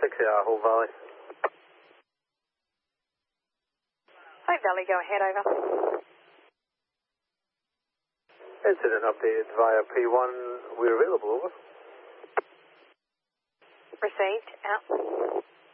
Hull Valley. Hull Valley, go ahead, over. Incident updated via P1. We're available, over. Received, out.